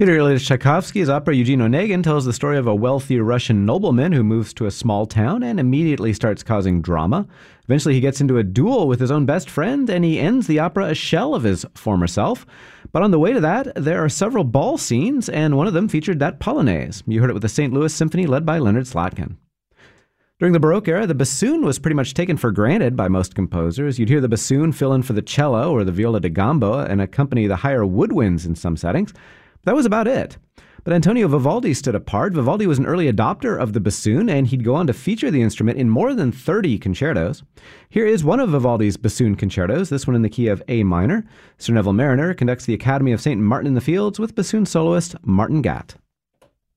Peter Ilyich Tchaikovsky's opera Eugene Onegin tells the story of a wealthy Russian nobleman who moves to a small town and immediately starts causing drama. Eventually, he gets into a duel with his own best friend, and he ends the opera a shell of his former self. But on the way to that, there are several ball scenes, and one of them featured that Polonaise. You heard it with the St. Louis Symphony led by Leonard Slatkin. During the Baroque era, the bassoon was pretty much taken for granted by most composers. You'd hear the bassoon fill in for the cello or the viola da gamba and accompany the higher woodwinds in some settings. That was about it. But Antonio Vivaldi stood apart. Vivaldi was an early adopter of the bassoon, and he'd go on to feature the instrument in more than 30 concertos. Here is one of Vivaldi's bassoon concertos, this one in the key of A minor. Sir Neville Marriner conducts the Academy of St. Martin in the Fields with bassoon soloist Martin Gatt.